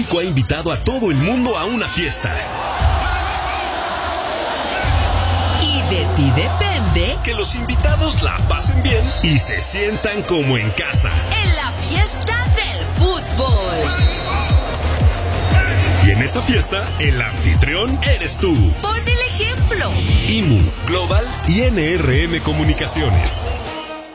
México ha invitado a todo el mundo a una fiesta. Y de ti depende que los invitados la pasen bien y se sientan como en casa. En la fiesta del fútbol. Y en esa fiesta, el anfitrión eres tú. Pon el ejemplo. IMU, Global y NRM Comunicaciones.